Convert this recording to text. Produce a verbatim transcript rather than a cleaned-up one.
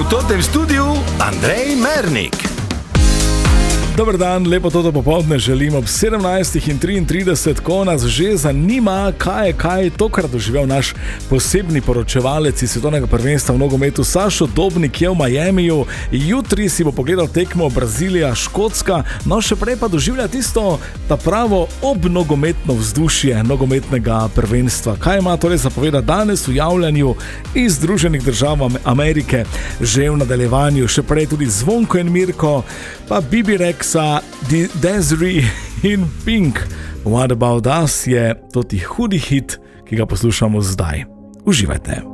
V totem studiu Andrej Mernik. Dober dan, lepo toto popoldne želim ob sedemnajstih triintrideset, ko nas že zanima, kaj je kaj tokrat doživel naš posebni poročevalec iz svetovnega prvenstva v nogometu Sašo Dobnik je v Miamiju. Jutri si bo pogledal tekmo Brazilija-Škotska, no še prej pa doživlja tisto ta pravo obnogometno vzdušje nogometnega prvenstva. Kaj ima torej zapovedati danes v javljanju iz Združenih držav Amerike, že v nadaljevanju, še prej tudi Zvonko in Mirko, pa Bibi Rexa, Desiree in Pink. What About Us je toti hudi hit, ki ga poslušamo zdaj. Uživajte.